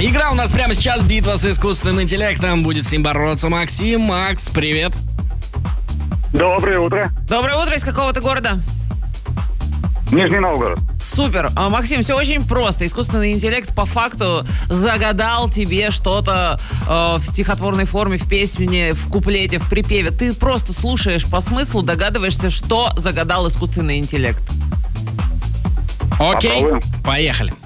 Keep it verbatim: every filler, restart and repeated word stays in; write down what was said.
Игра у нас прямо сейчас, битва с искусственным интеллектом. Будет с ним бороться Максим. Макс, привет. Доброе утро. Доброе утро. Из какого ты города? Нижний Новгород. Супер. А, Максим, все очень просто. Искусственный интеллект по факту загадал тебе что-то э, в стихотворной форме, в песне, в куплете, в припеве. Ты просто слушаешь по смыслу, догадываешься, что загадал искусственный интеллект. Окей, Попробуем. поехали.